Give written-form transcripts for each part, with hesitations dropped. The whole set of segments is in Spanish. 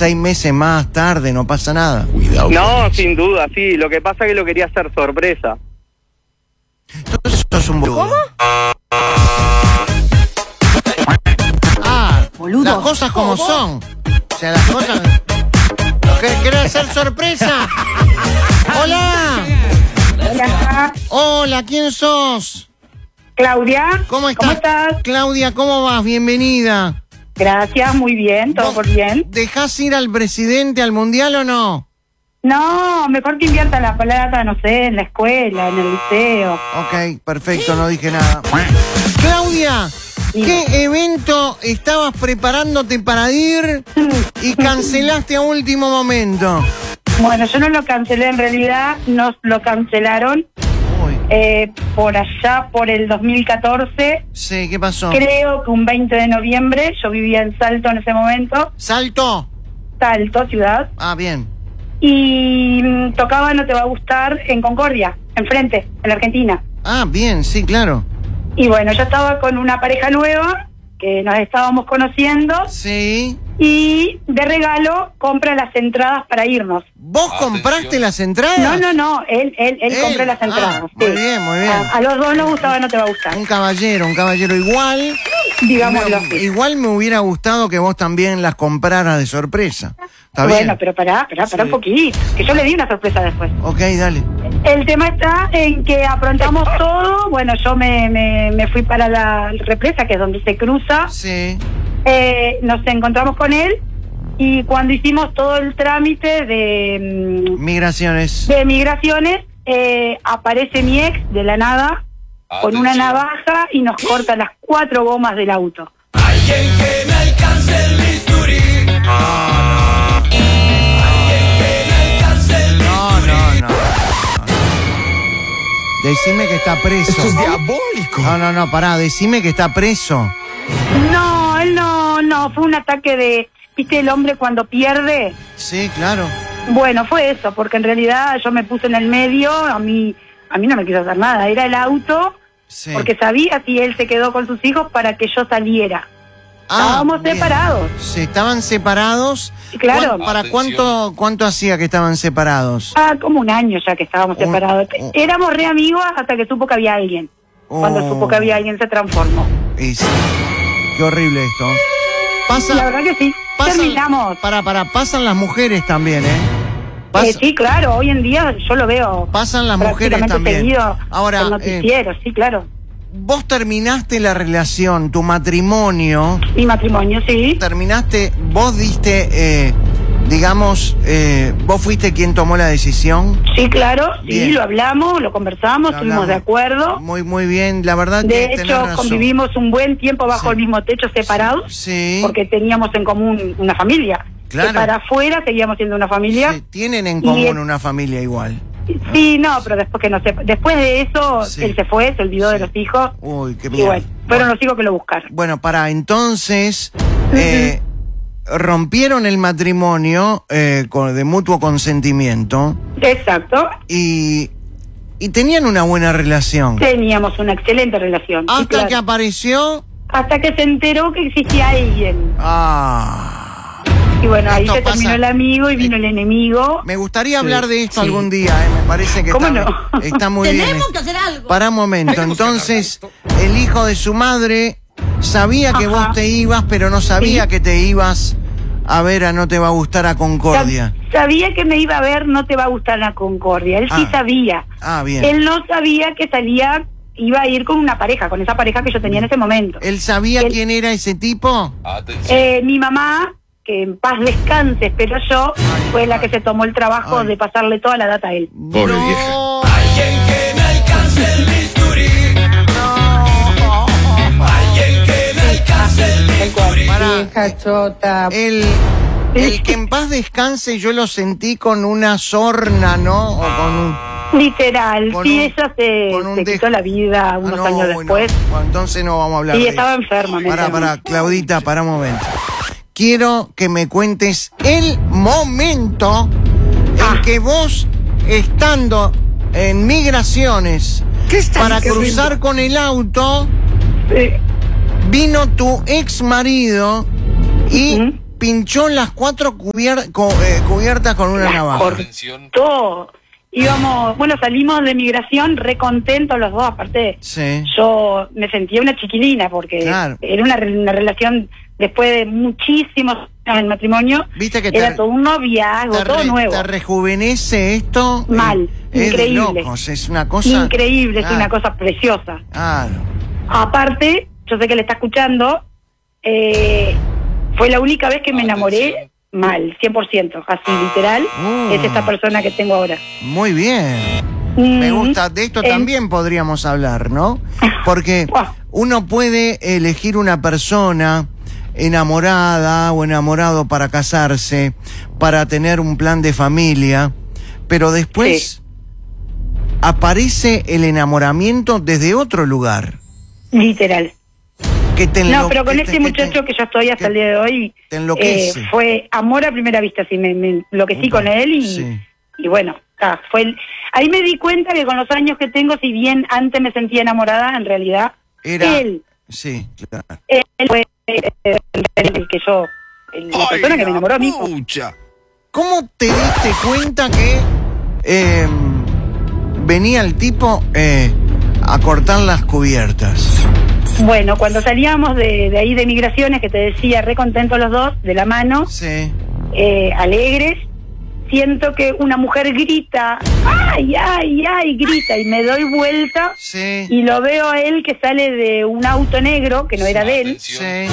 6 meses más tarde, no pasa nada. Cuidado. No, sin duda, sí. Lo que pasa es que lo quería hacer sorpresa. Entonces sos un boludo. ¿Cómo? Ah, Boludo. las cosas como ¿Cómo? son. O sea, las cosas... ¿Querés hacer sorpresa? ¡Hola! Hola, Hola, ¿quién sos? Claudia. ¿Cómo estás? ¿Cómo estás? Claudia, ¿cómo vas? Bienvenida. Gracias, muy bien, todo ¿Vos por bien. ¿Dejás ir al presidente al mundial o no? No, mejor que invierta la plata, no sé, en la escuela, en el liceo. Ok, perfecto, no dije nada. Claudia, ¿qué evento estabas preparándote para ir y cancelaste a último momento? Bueno, yo no lo cancelé, en realidad nos lo cancelaron Uy, por allá, por el 2014. sí, ¿qué pasó? Creo que un 20 de noviembre, yo vivía en Salto en ese momento, ¿Salto? Salto, ciudad, Ah, bien. y tocaba No Te Va a Gustar en Concordia, enfrente, en la Argentina. Ah, bien, sí, claro. Y bueno, yo estaba con una pareja nueva, que nos estábamos conociendo, Sí. y de regalo compra las entradas para irnos. ¿Vos compraste las entradas? No, él compró las entradas. Muy bien, muy bien. A los dos nos gustaba No Te Va a Gustar, Un caballero igual. digámoslo así. Igual me hubiera gustado que vos también las compraras de sorpresa. ¿Está Bueno, bien? pero pará Sí. un poquito, que yo le di una sorpresa después. Ok, dale. El tema está en que aprontamos todo. Bueno, yo me fui para la represa, que es donde se cruza. Sí. Nos encontramos con él y cuando hicimos todo el trámite de Migraciones. migraciones, aparece mi ex de la nada con una navaja y nos corta las 4 gomas del auto. Alguien que me alcance el bisturí. No. Decime que está preso. Esto es diabólico. No, pará, decime que está preso. No, él no, fue un ataque de, ¿viste el hombre cuando pierde? Sí, claro. Bueno, fue eso, porque en realidad yo me puse en el medio, a mí no me quiso hacer nada, era el auto, Sí. porque sabía si él se quedó con sus hijos para que yo saliera. Estábamos bien. separados. Sí, estaban separados. Claro. ¿Para cuánto hacía que estaban separados? Como un año ya que estábamos separados. Éramos re amigos hasta que supo que había alguien. Cuando supo que había alguien se transformó. Y sí. Qué horrible esto. La verdad que sí. Terminamos. Pasan las mujeres también, ¿eh? Sí, claro, hoy en día yo lo veo. Pasan las mujeres prácticamente también. Seguido Ahora, en noticieros, sí, claro. Vos terminaste la relación, tu matrimonio. Mi matrimonio, sí. Terminaste, vos diste, vos fuiste quien tomó la decisión. Sí, claro, Bien. sí, lo hablamos, lo conversamos, Lo estuvimos de hablamos. acuerdo. Muy bien, la verdad De que tenés hecho, razón. convivimos un buen tiempo bajo Sí. el mismo techo, separados, Sí. porque teníamos en común una familia. Claro. Que para afuera seguíamos siendo una familia. Sí, tienen en Y común una familia igual. Sí, no, pero después de eso, Sí. él se fue, se olvidó de los hijos. Uy, qué Y miedo. bueno, fueron los hijos que lo buscaron. Bueno, entonces, rompieron el matrimonio de mutuo consentimiento Exacto. y tenían una buena relación. Teníamos una excelente relación. sí, Hasta claro. que apareció... Hasta que se enteró que existía alguien. Y bueno, ahí Esto se terminó pasa- el amigo y vino el enemigo. Me gustaría Sí, hablar de esto sí. algún día, me parece que ¿Cómo está, no? está muy bien. Tenemos que hacer algo. Para un momento, entonces, el hijo de su madre sabía que Ajá. vos te ibas, pero no sabía Sí. que te ibas a ver a No Te Va a Gustar a Concordia. Sabía que me iba a ver, No Te Va a Gustar la Concordia. Él sí Ah. sabía. Ah, bien. Él no sabía que iba a ir con una pareja, con esa pareja que yo tenía en ese momento. ¿Él sabía Él- quién era ese tipo? Mi mamá, que en paz descanse, espero yo, fue la que se tomó el trabajo Ay. de pasarle toda la data a él. Pobre No. vieja. Alguien que me alcance el bisturí. Alguien que me alcance el bisturí. Pará, Chota. el que en paz descanse yo lo sentí con una sorna, ¿no? O con un... Literal, Con sí, un- ella con un se quitó la vida unos no, años después. no. Bueno, entonces no vamos a hablar Sí, de estaba eso. enferma. me Pará, enfermó. Claudita, para un momento. Quiero que me cuentes el momento en que vos, estando en migraciones para cruzar con el auto, Sí. vino tu ex marido y Ujú. pinchó las 4 cubiertas con una navaja. Todo. Íbamos, bueno, salimos de migración re contentos los dos, aparte Sí. yo me sentía una chiquilina porque Claro. era una relación después de muchísimos años en matrimonio, Viste que era todo un noviazgo, todo nuevo. Te rejuvenece esto. Mal, es increíble. de locos, es una cosa Increíble, es Claro. una cosa preciosa. Claro. Aparte, yo sé que le está escuchando, fue la única vez que me enamoré mal, 100%, así literal, es esta persona que tengo ahora. Muy bien. Me gusta, de esto también podríamos hablar, ¿no? Porque uno puede elegir una persona enamorada o enamorado para casarse, para tener un plan de familia, pero después aparece el enamoramiento desde otro lugar. Literal. Que te No, pero con este muchacho que yo estoy hasta el día de hoy, te enloquece. fue amor a primera vista, así me enloquecí con él y bueno, fue ahí me di cuenta que con los años que tengo, si bien antes me sentía enamorada, en realidad él claro. Él fue el que yo, la persona que me enamoró a mí. ¿Cómo te diste cuenta que venía el tipo a cortar las cubiertas? Bueno, cuando salíamos de ahí de migraciones, que te decía, re contentos los dos, de la mano, alegres, siento que una mujer grita, ¡ay, ay, ay! Grita, y me doy vuelta y lo veo a él que sale de un auto negro, que no era de él,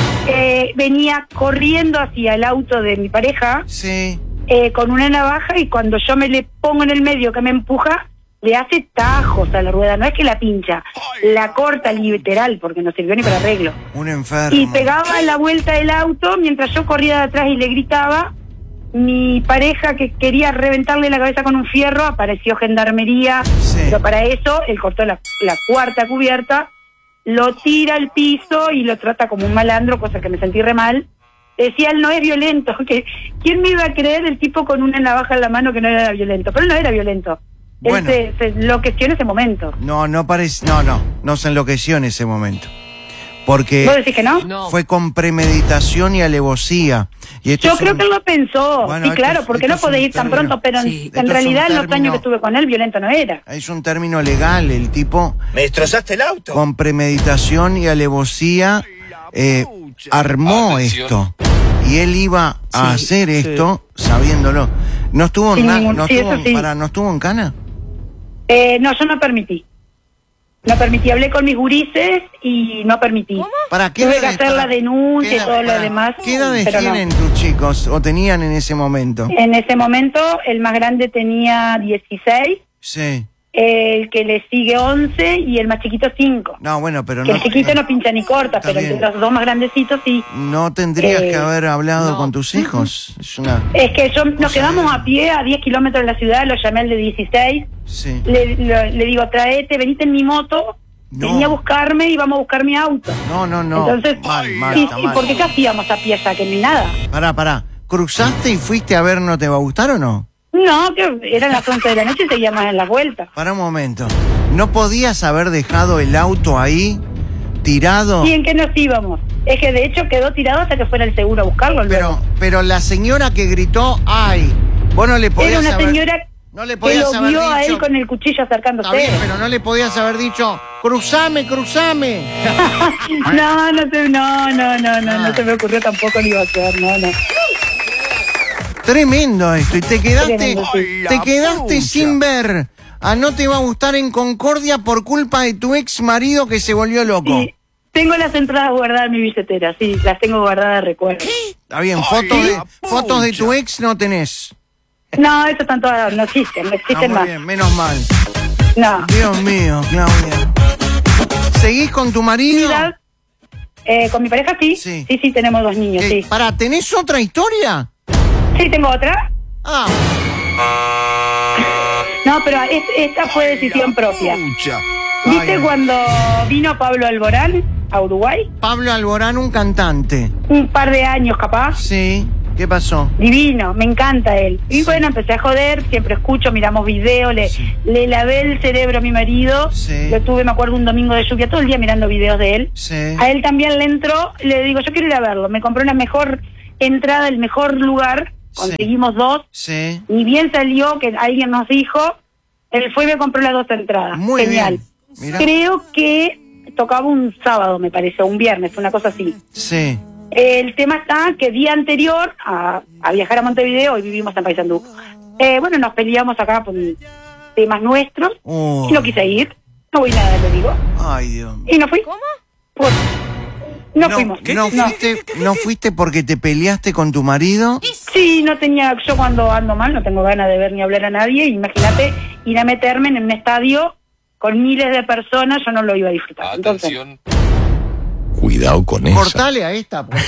venía corriendo hacia el auto de mi pareja, con una navaja, y cuando yo me le pongo en el medio que me empuja, le hace tajos a la rueda, no es que la pincha, la corta literal, porque no sirvió ni para arreglo. Un enfermo. Y pegaba la vuelta del auto, mientras yo corría de atrás y le gritaba, mi pareja, que quería reventarle la cabeza con un fierro, apareció gendarmería, pero para eso él cortó la 4ª cubierta, lo tira al piso y lo trata como un malandro, cosa que me sentí re mal. Decía, él no es violento, que ¿quién me iba a creer el tipo con una navaja en la mano que no era violento? Pero él no era violento. Bueno. Él se enloqueció en ese momento. No se enloqueció en ese momento. Porque ¿Vos decís que no? Fue con premeditación y alevosía. Y esto yo creo que él lo pensó, Bueno, sí, claro, porque no podés ir tan pronto, pero en realidad en los años que estuve con él, violento no era. Es un término legal, el tipo... ¿Me destrozaste el auto? Con premeditación y alevosía armó esto. Y él iba a hacer esto sabiéndolo. ¿No estuvo ¿no estuvo en cana? No, yo no permití. No permití, hablé con mis gurises y no permití. ¿Para qué tuve que hacer la denuncia y todo lo demás. ¿Qué edades pero tienen tus chicos o tenían en ese momento? En ese momento el más grande tenía 16. Sí. El que le sigue 11 y el más chiquito 5. No, bueno, pero que el chiquito no pincha ni corta, pero entre los dos más grandecitos sí. No tendrías que haber hablado con tus hijos. Es que nos quedamos a pie a 10 kilómetros de la ciudad, lo llamé al de 16. Sí. Le digo, traete, venite en mi moto, venía a buscarme y vamos a buscar mi auto. No. Entonces, mal. ¿por qué casi íbamos a pie allá? Que ni nada. Pará. ¿Cruzaste y fuiste a ver No Te Va a Gustar o no? No, que eran las 11 de la noche y seguíamos en la vuelta. Para un momento. ¿No podías haber dejado el auto ahí, tirado? ¿Y en qué nos íbamos? Es que de hecho quedó tirado hasta que fuera el seguro a buscarlo. Pero la señora que gritó, ¡ay! Vos no le podías Era una señora no le podías que lo haber vio a dicho, él con el cuchillo acercándose. Está bien, pero no le podías haber dicho, ¡cruzame! no se me ocurrió tampoco, lo iba a hacer, no. Tremendo esto, y te Tremendo, sí. quedaste sin ver a No Te Va a Gustar en Concordia por culpa de tu ex marido que se volvió loco. Sí, tengo las entradas guardadas en mi billetera, sí, las tengo guardadas de recuerdo. Está bien, fotos de tu ex no tenés. No, eso están todas, no existen muy más. Bien, menos mal. No. Dios mío, Claudia. ¿Seguís con tu marido? Con mi pareja sí. Sí, tenemos 2 niños, sí. ¿Tenés otra historia? Sí, tengo otra. No, pero esta fue decisión propia. ¿Viste cuando vino Pablo Alborán a Uruguay? Pablo Alborán, un cantante. Un par de años, capaz. Sí. ¿Qué pasó? Divino, me encanta él. Y bueno, empecé a joder, siempre escucho, miramos videos, le lavé el cerebro a mi marido. Lo tuve, me acuerdo, un domingo de lluvia, todo el día mirando videos de él. A él también le entró, le digo, yo quiero ir a verlo. Me compré una mejor entrada el mejor lugar, conseguimos 2. Sí. Ni bien salió que alguien nos dijo, él fue y me compró las 2 entradas. Muy genial. bien. Mirá. Creo que tocaba un sábado, me parece, o un viernes, una cosa así. Sí. El tema está que día anterior a viajar a Montevideo, hoy vivimos en Paysandú, bueno, nos peleamos acá por temas nuestros, y no quise ir, no voy nada, le digo. Ay, Dios. Y no fui. ¿Cómo? No fuimos. ¿No fuiste porque te peleaste con tu marido? Sí, no tenía, yo cuando ando mal no tengo ganas de ver ni hablar a nadie, imagínate ir a meterme en un estadio con miles de personas, yo no lo iba a disfrutar. Atención. Entonces, Cuidado con eso. Cortale a esta. Pues.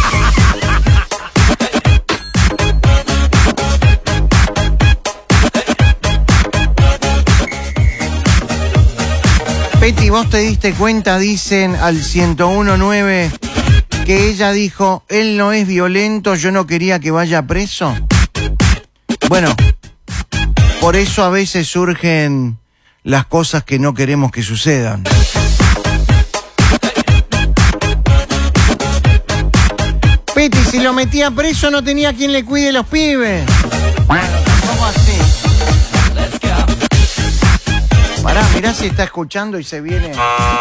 Peti, vos te diste cuenta, dicen al 101.9, que ella dijo, él no es violento, yo no quería que vaya preso. Bueno, por eso a veces surgen las cosas que no queremos que sucedan. Peti, si lo metía preso no tenía quien le cuide los pibes. ¿Cómo así? Pará, mirá si está escuchando y se viene.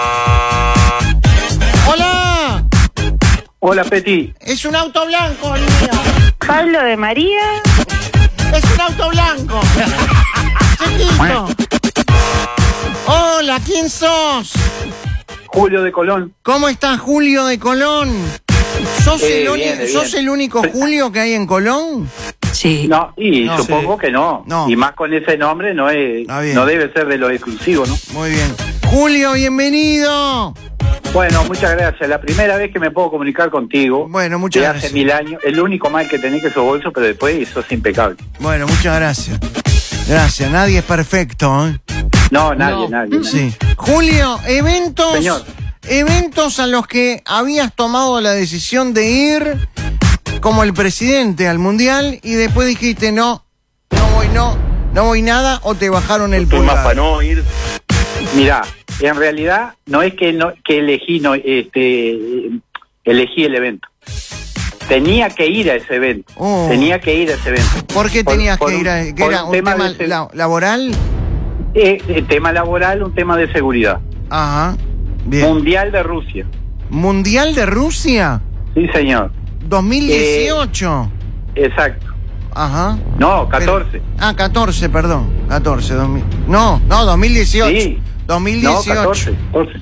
¡Hola! Hola, Peti. Es un auto blanco el mío. Pablo de María. Es un auto blanco. Chiquito. Hola, ¿quién sos? Julio de Colón. ¿Cómo estás, Julio de Colón? ¿Sos Bien. el único Julio que hay en Colón? Sí. No, y No, supongo que no. Y más con ese nombre no debe ser de los exclusivos, ¿no? Muy bien. Julio, bienvenido. Bueno, muchas gracias. La primera vez que me puedo comunicar contigo. Bueno, muchas gracias. Hace 1000 años. El único mal que tenés que es su bolso, pero después sos impecable. Bueno, muchas gracias. Gracias. Nadie es perfecto, ¿eh? No, nadie. Sí. Julio, Señor. eventos a los que habías tomado la decisión de ir como el presidente al Mundial y después dijiste no voy nada, o te bajaron el pulgar. Más para no ir. Mirá, en realidad no es que elegí el evento. Tenía que ir a ese evento. ¿Por qué tenías que ir a que era un tema laboral? Tema laboral, un tema de seguridad. Ajá. Bien. Mundial de Rusia. ¿Mundial de Rusia? Sí, señor. 2018. Exacto. Ajá. No, 14. 14, perdón. 14, 2000. No, 2018. Sí. 2018. No, 14.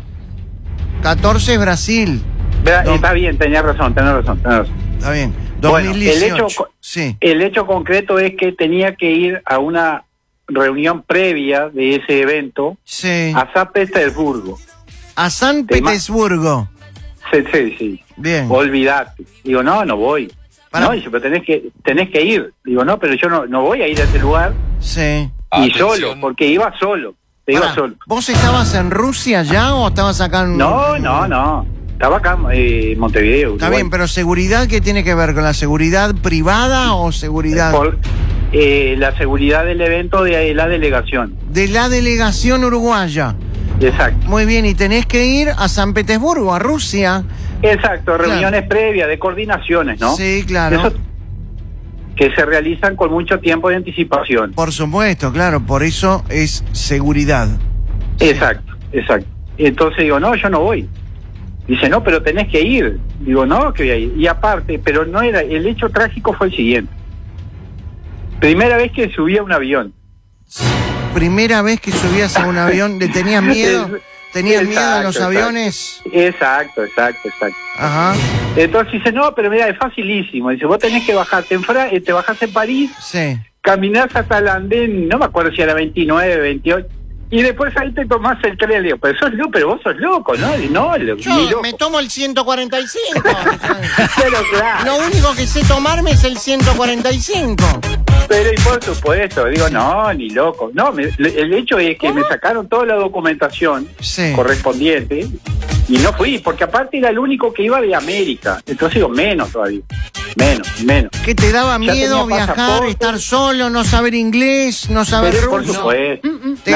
14 es Brasil. Está bien, tenés razón. Está bien. 2018. Bueno, el hecho concreto es que tenía que ir a una reunión previa de ese evento a San Petersburgo. ¿A San Petersburgo? Sí. Bien. Olvídate. Digo, no voy. No, dice, pero tenés que ir. Digo, no, pero yo no voy a ir a ese lugar. Sí. Y solo, porque iba solo. Iba solo. ¿Vos estabas en Rusia ya o estabas acá en...? No. Estaba acá en Montevideo. Está bien, pero ¿seguridad qué tiene que ver? ¿Con la seguridad privada o seguridad...? La seguridad del evento de la delegación. De la delegación uruguaya. Exacto. Muy bien, y tenés que ir a San Petersburgo, a Rusia. Exacto, reuniones previas de coordinaciones, ¿no? Sí, claro. Eso, que se realizan con mucho tiempo de anticipación. Por supuesto, claro, por eso es seguridad. Exacto. Entonces digo, no, yo no voy. Dice, no, pero tenés que ir. Digo, no, que voy a ir. Y aparte, pero no era, el hecho trágico fue el siguiente. Primera vez que subí a un avión. Primera vez que subías a un avión, ¿le tenías miedo? ¿Tenías miedo a los aviones? Exacto. Ajá. Entonces dice, no, pero mira, es facilísimo. Dice, vos tenés que bajarte te bajás en París, caminás hasta el andén, no me acuerdo si era 29, 28, y después ahí te tomás el tren. Digo, pero vos sos loco, ¿no? No, yo me tomo el 145. Pero claro. Lo único que sé tomarme es el 145. Pero y por supuesto, digo, no, ni loco. No, el hecho es que me sacaron toda la documentación correspondiente y no fui, porque aparte era el único que iba de América. Entonces digo, menos todavía. Menos. ¿Qué te daba miedo viajar, estar solo, no saber inglés, no saber ruso? Por supuesto.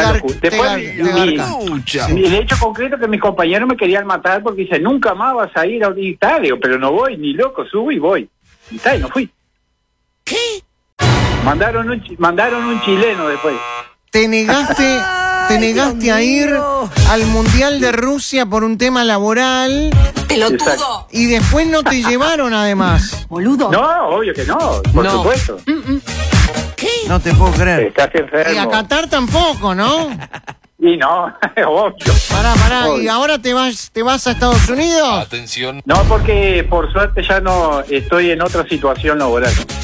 El hecho concreto que mis compañeros me querían matar porque dicen, nunca más vas a ir a Italia, pero no voy, ni loco, subo y voy. Y no fui. ¿Qué? Mandaron un chileno después. ¿Te negaste a ir al Mundial de Rusia por un tema laboral? ¡Pelotudo! Y después no te llevaron, además. Boludo. No, obvio que no, por supuesto. ¿Qué? No te puedo creer. Estás enfermo. Y a Qatar tampoco, ¿no? Y no, obvio. Pará, obvio. ¿Y ahora te vas a Estados Unidos? Atención. No, porque por suerte ya no estoy en otra situación laboral.